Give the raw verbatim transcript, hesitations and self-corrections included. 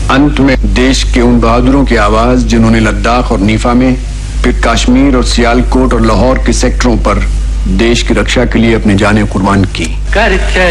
अंत में देश के उन बहादुरों की आवाज जिन्होंने लद्दाख और नीफा में, फिर कश्मीर और सियालकोट और लाहौर के सेक्टरों पर देश की रक्षा के लिए अपनी जानें कुर्बान की।